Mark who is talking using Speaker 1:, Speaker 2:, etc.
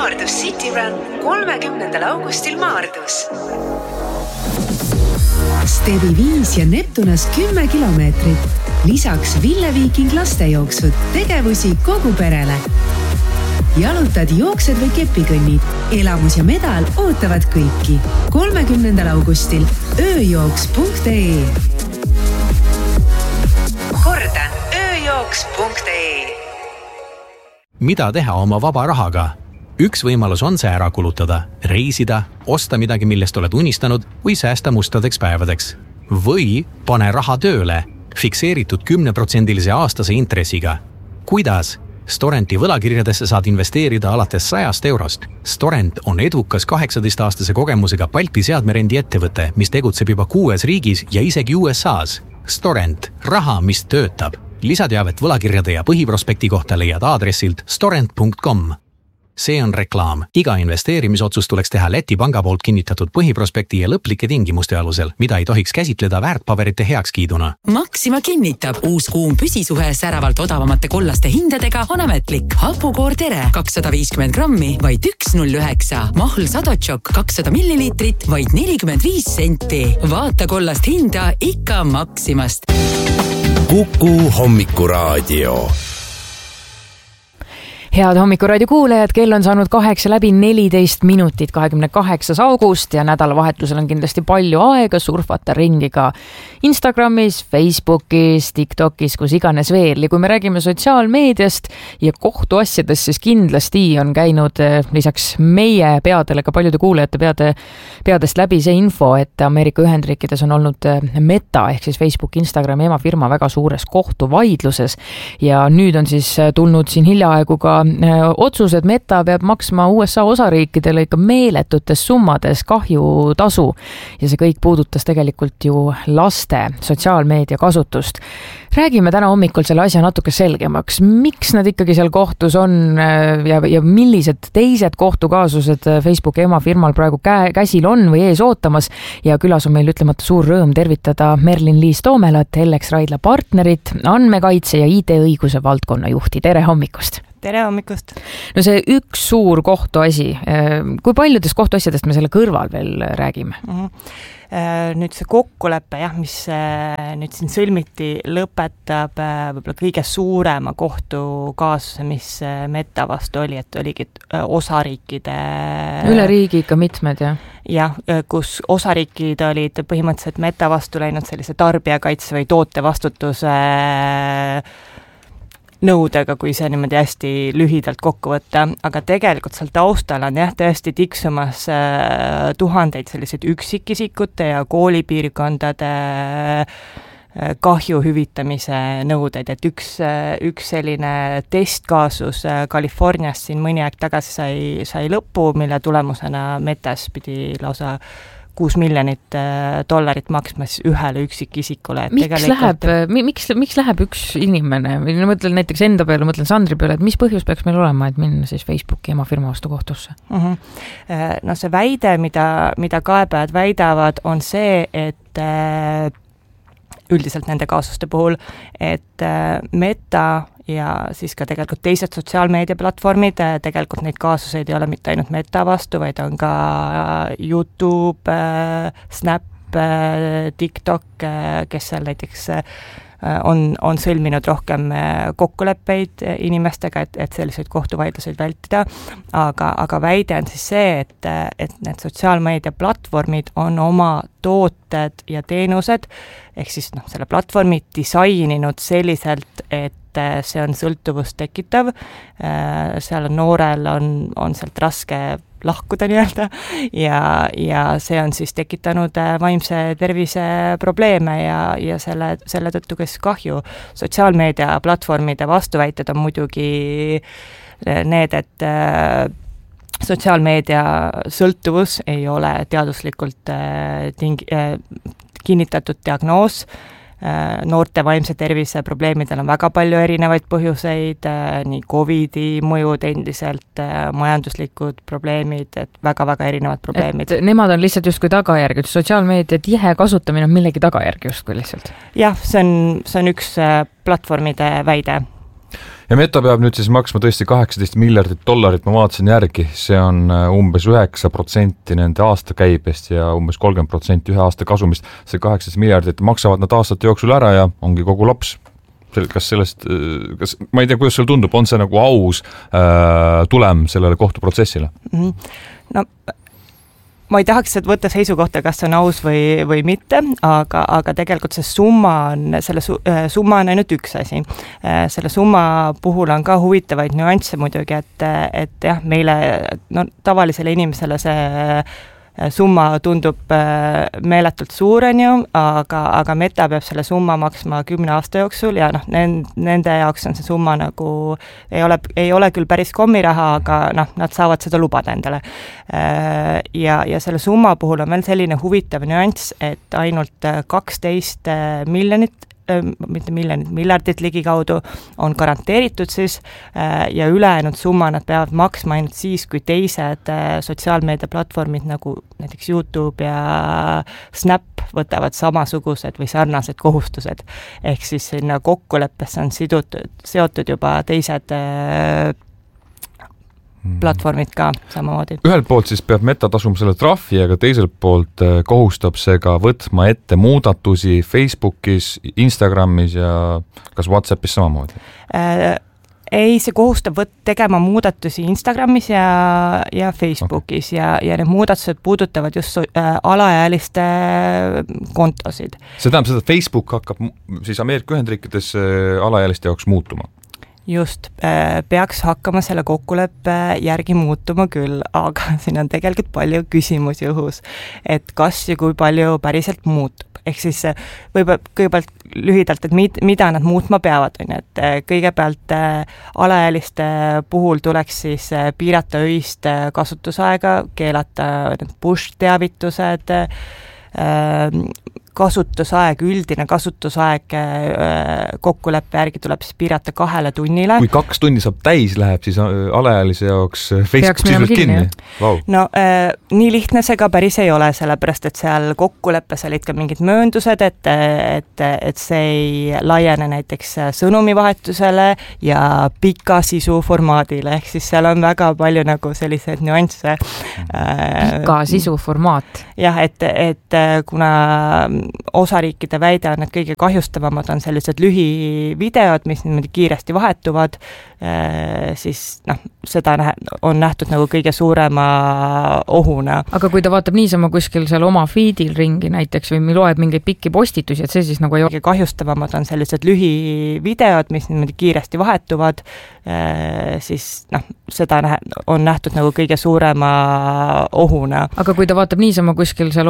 Speaker 1: Maardus City Run 30. augustil Maardus. Stevi 5 ja Neptunas 10 kilomeetrit. Lisaks Ville Viiking lastejooksud, tegevusi kogu perele. Jalutad, jooksed või kepikõnnid. Elamus ja medal ootavad kõiki. 30. augustil ööjooks.ee. Kordan, ööjooks.ee.
Speaker 2: Mida teha oma vaba rahaga? Üks võimalus on see ära kulutada, reisida, osta midagi, millest oled unistanud või säästa mustadeks päevadeks. Või pane raha tööle, fikseeritud 10% aastase intressiga. Kuidas? Storenti võlakirjadesse saad investeerida alates 100 eurost. Storent on edukas 18-aastase kogemusega Balti seadmerendi ettevõte, mis tegutseb juba 6 riigis ja isegi USA's. Storent, raha, mis töötab. Lisateavet võlakirjade ja põhiprospekti kohta leiad aadressilt storent.com. See on reklaam. Iga investeerimisotsus tuleks teha Läti panga poolt kinnitatud põhiprospekti ja lõplike tingimuste alusel, mida ei tohiks käsitleda väärtpaberite heakskiiduna.
Speaker 3: Maxima kinnitab, uus kuum püsisuhe säravalt odavamate kollaste hindadega on ametlik. Hapukoor Tere 250 grammi, vaid 1,09. Mahl Sadotšok 200 milliliitrit, vaid 45 senti. Vaata kollast hinda ikka Maximast.
Speaker 4: Kuku hommikuraadio.
Speaker 5: Head hommikuraadio kuulajad, kell on saanud 8 läbi 14 minutit, 28. august ja nädalavahetusel on kindlasti palju aega surfata ringi ka Instagramis, Facebookis, TikTokis, kus iganes veel. Ja kui me räägime sotsiaalmeediast ja kohtuasjadest, siis kindlasti on käinud lisaks meie peadele ka paljude kuulajate peadest läbi see info, et Ameerika Ühendriikides on olnud Meta ehk siis Facebook, Instagrami emafirma väga suures kohtuvaidluses ja nüüd on siis tulnud siin hiljaaegu ka otsus, et Meta peab maksma USA osariikidele ikka meeletutes summades kahjutasu ja see kõik puudutas tegelikult ju laste sotsiaalmeedia kasutust. Räägime täna hommikul selle asja natuke selgemaks. Miks nad ikkagi seal kohtus on ja millised teised kohtukaasused Facebooki emafirmal praegu käsil on või ees ootamas ja külas on meil ütlemata suur rõõm tervitada Merlin-Liis Toomelat, Ellex Raidla partnerit, andmekaitse ja IT-õiguse valdkonna juhti. Tere hommikust!
Speaker 6: Tere hommikust! No
Speaker 5: see üks suur kohtuasi, kui paljudest kohtuasjadest me selle kõrval veel räägime?
Speaker 6: Nüüd see kokkulepe, mis nüüd siin sõlmiti, lõpetab võib-olla kõige suurema kohtukaasuse, mis Meta vastu oli, et oligi osariikide...
Speaker 5: Üle riigi ikka mitmed, jah?
Speaker 6: Jah, kus osariikid olid põhimõtteliselt Meta vastu läinud sellise tarbijakaitse või tootevastutuse nõudega, kui see niimoodi hästi lühidalt kokku võtta, aga tegelikult seal taustal on tõesti tiksumas tuhandeid selliseid üksikisikute ja koolipiirkondade kahju hüvitamise nõudeid, et üks selline testkaasus Californias siin mõni aeg tagasi sai lõppu, mille tulemusena Metas pidi lausa $6 miljonit maksma ühele üksikisikule.
Speaker 5: Miks läheb üks inimene? Ma mõtlen näiteks enda peale, mõtlen Sandri peale, et mis põhjus peaks meil olema, et minna siis Facebooki emafirma vastu kohtusse?
Speaker 6: No see väide, mida kaebajad väidavad, on see, et üldiselt nende kaasuste puhul, et Meta ja siis ka tegelikult teised sotsiaalmeediaplatvormid, tegelikult neid kaasuseid ei ole mitte ainult Meta vastu, vaid on ka YouTube, Snap, TikTok, kes seal näiteks on sõlminud rohkem kokkuleppeid inimestega, et selliseid kohtuvaidluseid vältida, aga väide on siis see, et need sotsiaalmeediaplatvormid on oma tooted ja teenused, ehk siis selle platvormi disaininud selliselt, et see on sõltuvust tekitav, seal on noorel on sealt raske lahkuda nii-öelda ja see on siis tekitanud vaimse tervise probleeme ja selle tõttu kes kahju. Sotsiaalmeedia platvormide vastuväited on muidugi need, et sotsiaalmeedia sõltuvus ei ole teaduslikult kinnitatud diagnoos. Noorte vaimse tervise probleemidel on väga palju erinevaid põhjuseid, nii COVID-i mõjud endiselt, majanduslikud probleemid, et väga-väga erinevad probleemid.
Speaker 5: Et nemad on lihtsalt justkui tagajärg, et sotsiaalmeedia tihe kasutamine on millegi tagajärg justkui lihtsalt?
Speaker 6: Jah, see on üks platvormide väide.
Speaker 7: Ja Meta peab nüüd siis maksma tõesti $18 miljardit, ma vaatasin järgi, see on umbes 9% nende aastakäibest ja umbes 30% ühe aasta kasumist. See 18 miljardit maksavad nad aastate jooksul ära ja ongi kogu laps. Kas ma ei tea, kuidas sul tundub, on see nagu aus tulem sellele kohtuprotsessile?
Speaker 6: No ma ei tahaks võtta seisukohta, kas see on aus või mitte, aga tegelikult see summa on ainult üks asi. Selle summa puhul on ka huvitavaid nüansse muidugi, et jah, meile, tavalisele inimesele see summa tundub meeletult suur, aga Meta peab selle summa maksma 10 aasta jooksul ja nende jaoks on see summa nagu ei ole küll päris kommiraha, aga nad saavad seda lubada endale. Ja selle summa puhul on veel selline huvitav nüanss, et ainult 12 miljardit ligikaudu on garanteeritud siis ja ülejäänud summa nad peavad maksma ainult siis, kui teised sotsiaalmeediaplatvormid nagu näiteks YouTube ja Snap võtavad samasugused või sarnased kohustused. Ehk siis sinna kokkuleppesse on seotud juba teised platvormid ka samamoodi.
Speaker 7: Ühelt poolt siis peab Meta tasuma selle trahvi, aga teiselt poolt kohustab see ka võtma ette muudatusi Facebookis, Instagramis ja kas WhatsAppis samamoodi?
Speaker 6: Ei, see kohustab tegema muudatusi Instagramis ja Facebookis ja need muudatused puudutavad just alaealiste kontosid.
Speaker 7: See tähendab seda, et Facebook hakkab siis Ameerika Ühendriikides alaealiste jaoks muutuma?
Speaker 6: Just, peaks hakkama selle kokkuleppe järgi muutuma küll, aga siin on tegelikult palju küsimusi õhus, et kas ja kui palju päriselt muutub. Ehk siis kõigepealt lühidalt, et mida nad muutma peavad, et kõigepealt alaealiste puhul tuleks siis piirata öist kasutusaega, keelata push-teavitused, üldine kasutusaeg kokkuleppe järgi tuleb siis piirata 2 tunnile.
Speaker 7: Kui 2 tunni saab täis läheb, siis alaealise jaoks Facebook sisuliselt kinni. Wow.
Speaker 6: No nii lihtne see ka päris ei ole, sellepärast et seal kokkuleppes olid ka mingid mööndused, et see ei laiene näiteks sõnumivahetusele ja pika sisu formaadile, ehk siis seal on väga palju nagu selliseid nüansse.
Speaker 5: Pika sisu formaat.
Speaker 6: Jah, et kuna osariikide väide on, et kõige kahjustavamad on sellised lühivideod, mis niimoodi kiiresti vahetuvad, siis seda on nähtud nagu kõige suurema ohuna.
Speaker 5: Aga kui ta vaatab niisama kuskil seal oma feedil ringi näiteks või loeb mingeid pikki postitusi, et see siis nagu ei ole.
Speaker 6: Kõige kahjustavamad on sellised lühivideod, mis niimoodi kiiresti vahetuvad, siis seda on nähtud nagu kõige suurema ohuna.
Speaker 5: Aga kui ta vaatab niisama kuskil seal